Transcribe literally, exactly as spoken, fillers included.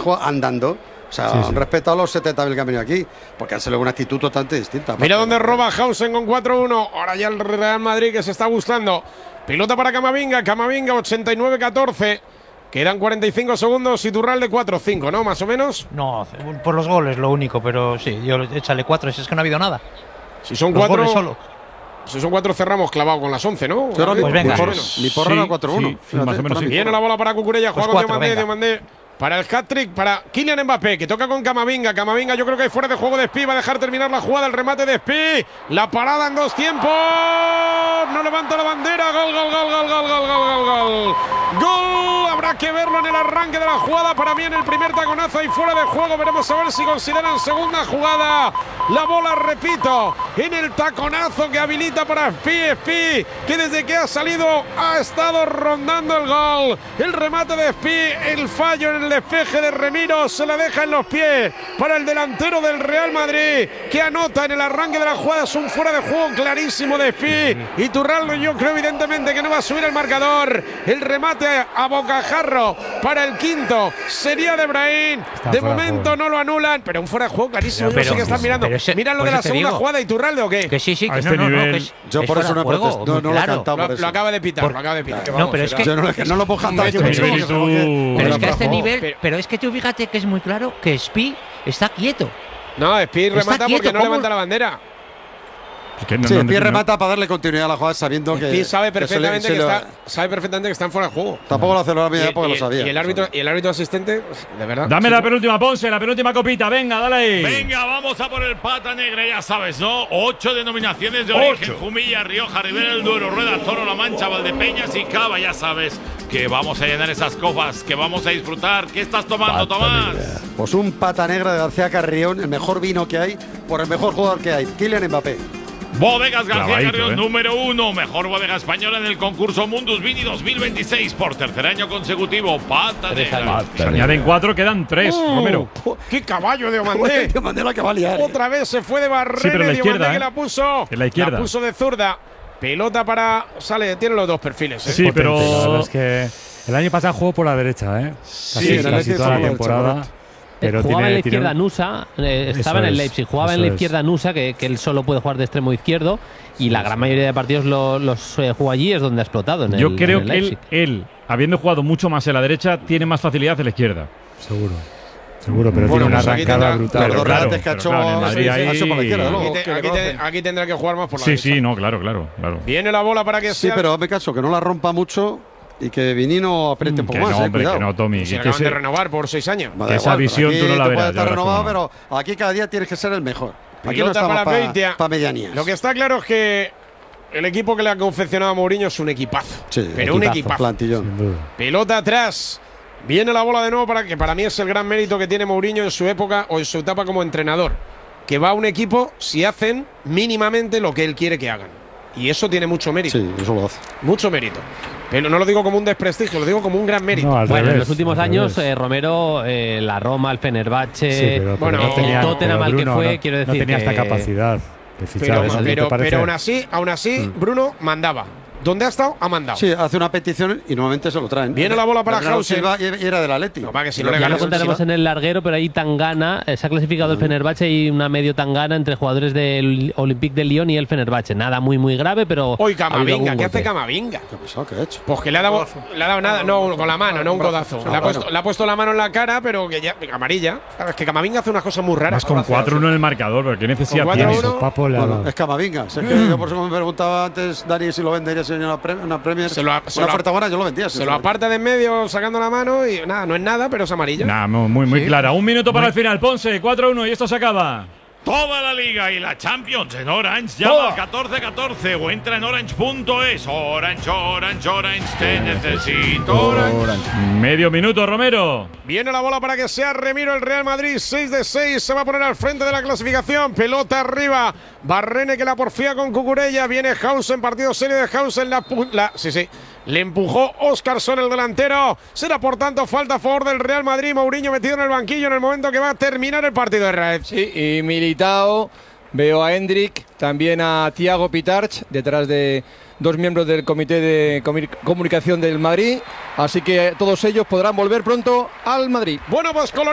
juega andando. O sea, sí, sí. han respetado los setenta mil que han venido aquí, porque han salido una actitud totalmente distinta. Mira dónde roba Hausen con cuatro uno. Ahora ya el Real Madrid que se está gustando. Pelota para Camavinga, Camavinga ochenta y nueve catorce. Quedan cuarenta y cinco segundos y Iturralde cuatro cinco, ¿no? Más o menos. No, por los goles lo único, pero sí, yo échale cuatro, si es que no ha habido nada. Si son los cuatro solo. Si son cuatro cerramos clavado con las once, ¿no? Pero pues venga. Mi porra era cuatro uno. Sí, más o menos sí. Viene la bola para Cucurella, juega pues con Diomandé, Diomandé. Para el hat-trick, para Kylian Mbappé, que toca con Camavinga. Camavinga, yo creo que hay fuera de juego de Spi. Va a dejar terminar la jugada, el remate de Spi. La parada en dos tiempos. No levanta la bandera. Gol, gol, gol, gol, gol, gol, gol, gol. Gol. Habrá que verlo en el arranque de la jugada. Para mí en el primer taconazo y fuera de juego. Veremos a ver si consideran segunda jugada. La bola, repito, en el taconazo que habilita para Spi. Spi, que desde que ha salido ha estado rondando el gol. El remate de Spi, el fallo en el despeje de Remiro, se la deja en los pies para el delantero del Real Madrid, que anota en el arranque de la jugada. Es un fuera de juego clarísimo de Spi. Iturralde, yo creo evidentemente que no va a subir el marcador. El remate a bocajarro para el quinto sería de Brahim. De momento no lo anulan, pero un fuera de juego clarísimo. Pero, yo no sé qué están mirando. Ese, ¿Miran lo de la segunda digo, jugada Iturralde o qué? Que sí, sí, que este no, no, no, que es, yo es por eso no he protestado. No, no claro. lo he cantado. Lo, Por eso. lo acaba de pitar, lo acaba de pitar. No, pero es que yo no, no lo puedo cantar. Pero, Pero, pero, tú, pero es que a este bajo. nivel, pero, pero es que tú fíjate que es muy claro que Spi está quieto. No, Spi remata quieto, porque no ¿cómo? levanta la bandera. Que no, sí, no, el pie no, remata para darle continuidad a la jugada sabiendo que. Spi sabe perfectamente que, que, se le, se está, sabe perfectamente que están fuera de juego. Tampoco lo hace la media porque y, lo sabía. Y el árbitro, y el árbitro asistente, de verdad. Dame sí, la penúltima, Ponce, la penúltima copita. Venga, dale ahí. Venga, vamos a por el pata negra, ya sabes, ¿no? Ocho denominaciones de origen: Ocho. Jumilla, Rioja, Ribera del Duero, Rueda, Toro, La Mancha, Valdepeñas y Cava. Ya sabes que vamos a llenar esas copas, que vamos a disfrutar. ¿Qué estás tomando, Pata Tomás? negra. Pues un pata negra de García Carrión, el mejor vino que hay, por el mejor jugador que hay, Kylian Mbappé. Bodegas García Clavadito, Carrión, ¿eh? número uno. Mejor bodega española en el concurso Mundus Vini dos mil veintiséis. Por tercer año consecutivo. Pata negra. Se añaden cuatro, quedan tres, Uh, Romero. ¡Qué caballo de Diomandé! Diomandé la que va a liar. Otra vez se fue de Barrera. Sí, pero en la Diomandé izquierda, que ¿eh? la puso. En la izquierda. La puso de zurda. Pelota para. Sale, tiene los dos perfiles. ¿eh? Sí, potente, pero. la verdad es que el año pasado jugó por la derecha, ¿eh? Casi, Sí, en el casi Leipzig toda la jugó temporada. derecha, Pero jugaba tiene, en la tiene izquierda un- Nusa, eh, Eso estaba en el es, Leipzig, jugaba eso en la es. izquierda Nusa, que, que él solo puede jugar de extremo izquierdo, y la gran mayoría de partidos lo- los eh, jugó allí, es donde ha explotado. En Yo el, creo en el que él, Leipzig. él, habiendo jugado mucho más en la derecha, tiene más facilidad en la izquierda. Seguro. Seguro, pero Bueno, tiene una pues aquí arrancada tendrá- brutal. Pero Pero los claro, remates que ha pero hecho claro, en el Madrid ha hecho ahí- por la izquierda. luego, Aquí, te- que le aquí te- conocen. aquí tendrá que jugar más por la Sí, derecha. sí, no, claro, claro, claro. Viene la bola para que Sí, sea. pero me caso, que no la rompa mucho y que Vinino apriete un Que poco más. no, eh, hombre, cuidado. que no, Tommy. Se Que, le que acaban de ese- renovar por seis años. Me da que esa igual, visión aquí tú no la te verás, puede ya estar verás renovado, cómo pero aquí cada día tienes que ser el mejor. Aquí no Pelota estamos para Beitia. para medianías. Lo que está claro es que el equipo que le ha confeccionado a Mourinho es un equipazo. Sí, pero un equipazo, equipazo. plantillón. Sin duda. Pelota atrás. Viene la bola de nuevo para que para mí es el gran mérito que tiene Mourinho en su época o en su etapa como entrenador. Que va a un equipo si hacen mínimamente lo que él quiere que hagan. Y eso tiene mucho mérito. Sí, eso lo hace. Mucho mérito. Pero no lo digo como un desprestigio, lo digo como un gran mérito. No, al Bueno, en revés, los últimos al años, revés. eh, Romero, eh, la Roma, el Fenerbahce, Sí, pero, bueno, pero no tenía, el Tottenham pero al que Bruno fue, no, quiero no decir tenía esta que- capacidad de fichar. pero, ¿no? ¿Te pero, parece? pero aún así, aún así, Bruno mandaba. ¿Dónde ha estado? Ha mandado. Sí, hace una petición y normalmente se lo traen. Viene la bola para Bernardo Hausen. Silva y era del Atleti. No, para que si no Lo le que Ya lo ganas, contaremos en el larguero, pero ahí Tangana, eh, se ha clasificado el Fenerbahce y una medio Tangana entre jugadores del Olympique de Lyon y el Fenerbahce. Nada muy muy grave, pero Hoy ha habido Camavinga, algún ¿qué hace golpe. Camavinga? ¿Qué ha pasado? ¿Qué ha hecho? Pues que le ha dado, le ha dado nada, no, con la mano, no un codazo. Le ha, puesto, le ha puesto la mano en la cara, pero que ya, amarilla. Sabes que Camavinga hace unas cosas muy raras. Más con cuatro uno en el marcador, pero qué necesidad Con tiene cuatro eso. uno. Papo le ha Bueno, dado. es Camavinga. Si es que yo por eso me preguntaba antes, Dani, si lo vendería si venía una, pre- una Premier. Se lo ha- se una lo ha- oferta buena, yo lo vendía. Se lo aparta de en medio sacando la mano y nada, no es nada, pero es amarilla. Nah, muy, muy, muy Sí. clara. Un minuto para el final, Ponce, cuatro uno y esto se acaba. Toda la liga y la Champions en Orange. Llama al catorce catorce o entra en orange punto es. Orange, Orange, Orange, te necesito. Orange. Medio minuto, Romero. Viene la bola para que sea Remiro el Real Madrid. seis de seis. Se va a poner al frente de la clasificación. Pelota arriba. Barrene que la porfía con Cucurella. Viene Hausen. Partido serio de Hausen. La, la, sí, sí. Le empujó Óscarson, el delantero. Será por tanto falta a favor del Real Madrid. Mourinho metido en el banquillo en el momento que va a terminar el partido de Raed. Sí, y Militao, veo a Hendrik, también a Thiago Pitarch, detrás de dos miembros del Comité de Comu- Comunicación del Madrid. Así que todos ellos podrán volver pronto al Madrid. Bueno, pues